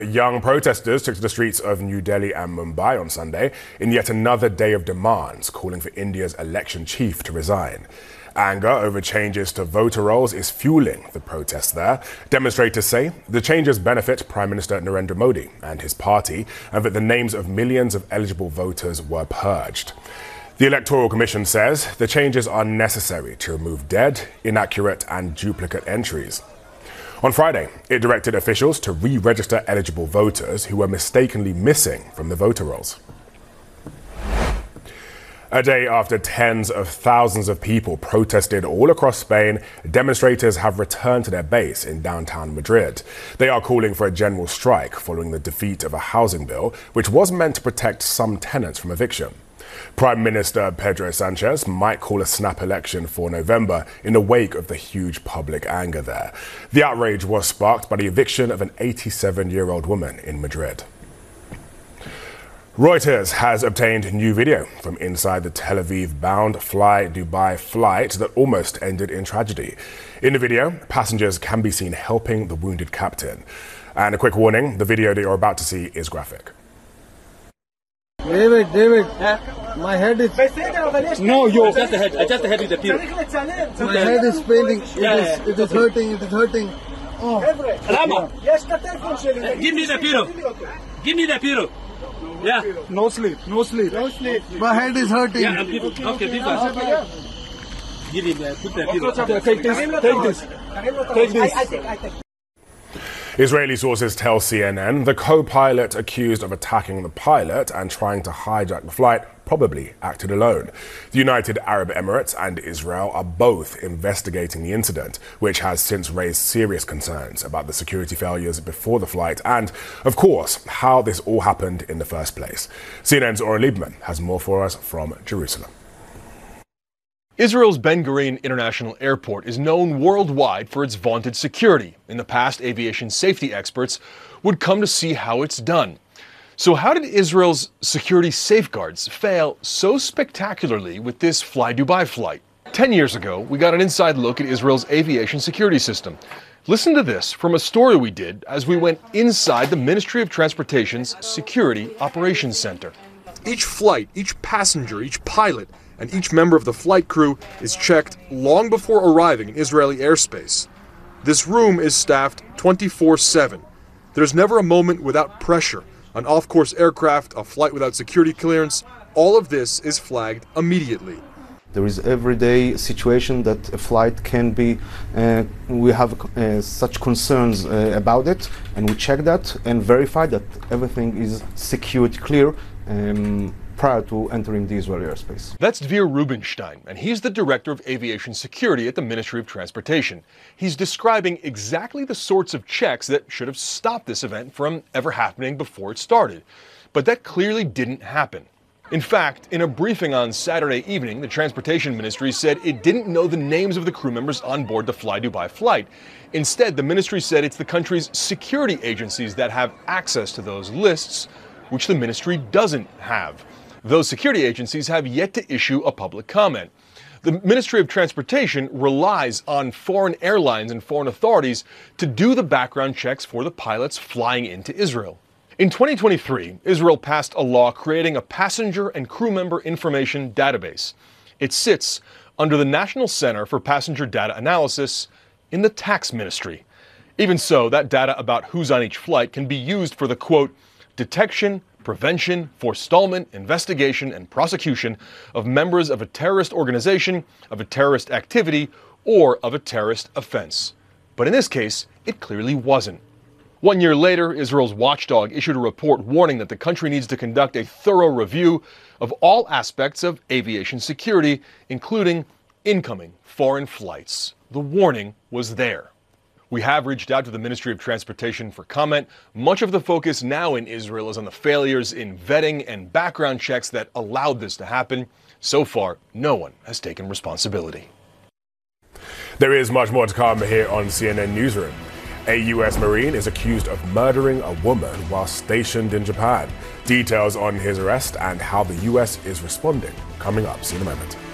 Young protesters took to the streets of New Delhi and Mumbai on Sunday in yet another day of demands, calling for India's election chief to resign. Anger over changes to voter rolls is fueling the protests there. Demonstrators say the changes benefit Prime Minister Narendra Modi and his party, and that the names of millions of eligible voters were purged. The Electoral Commission says the changes are necessary to remove dead, inaccurate and duplicate entries. On Friday, it directed officials to re-register eligible voters who were mistakenly missing from the voter rolls. A day after tens of thousands of people protested all across Spain, demonstrators have returned to their base in downtown Madrid. They are calling for a general strike following the defeat of a housing bill, which was meant to protect some tenants from eviction. Prime Minister Pedro Sanchez might call a snap election for November in the wake of the huge public anger there. The outrage was sparked by the eviction of an 87-year-old woman in Madrid. Reuters has obtained new video from inside the Tel Aviv-bound Fly Dubai flight that almost ended in tragedy. In the video, passengers can be seen helping the wounded captain. And a quick warning, the video that you're about to see is graphic. David, my head is... No, adjust the head with the pillow. My head is paining, it is hurting. Oh. Rama, give me the pillow. Yeah. No sleep. My head is hurting. Yeah, okay, give us. Give him, put the pillow. Take this. Israeli sources tell CNN the co-pilot accused of attacking the pilot and trying to hijack the flight probably acted alone. The United Arab Emirates and Israel are both investigating the incident, which has since raised serious concerns about the security failures before the flight and, of course, how this all happened in the first place. CNN's Oren Liebman has more for us from Jerusalem. Israel's Ben Gurion International Airport is known worldwide for its vaunted security. In the past, aviation safety experts would come to see how it's done. So how did Israel's security safeguards fail so spectacularly with this Fly Dubai flight? 10 years ago, we got an inside look at Israel's aviation security system. Listen to this from a story we did as we went inside the Ministry of Transportation's Security Operations Center. Each flight, each passenger, each pilot, and each member of the flight crew is checked long before arriving in Israeli airspace. This room is staffed 24/7. There's never a moment without pressure. An off-course aircraft, a flight without security clearance, all of this is flagged immediately. There is everyday situation that a flight can be, we have such concerns about it, and we check that and verify that everything is secured clear prior to entering the Israeli airspace. That's Dvir Rubinstein, and he's the Director of Aviation Security at the Ministry of Transportation. He's describing exactly the sorts of checks that should have stopped this event from ever happening before it started. But that clearly didn't happen. In fact, in a briefing on Saturday evening, the Transportation Ministry said it didn't know the names of the crew members on board the Fly Dubai flight. Instead, the ministry said it's the country's security agencies that have access to those lists, which the ministry doesn't have. Those security agencies have yet to issue a public comment. The Ministry of Transportation relies on foreign airlines and foreign authorities to do the background checks for the pilots flying into Israel. In 2023, Israel passed a law creating a passenger and crew member information database. It sits under the National Center for Passenger Data Analysis in the Tax Ministry. Even so, that data about who's on each flight can be used for the, quote, detection, prevention, forestallment, investigation, and prosecution of members of a terrorist organization, of a terrorist activity, or of a terrorist offense. But in this case, it clearly wasn't. 1 year later, Israel's watchdog issued a report warning that the country needs to conduct a thorough review of all aspects of aviation security, including incoming foreign flights. The warning was there. We have reached out to the Ministry of Transportation for comment. Much of the focus now in Israel is on the failures in vetting and background checks that allowed this to happen. So far, no one has taken responsibility. There is much more to come here on CNN Newsroom. A U.S. Marine is accused of murdering a woman while stationed in Japan. Details on his arrest and how the U.S. is responding coming up. See you in a moment.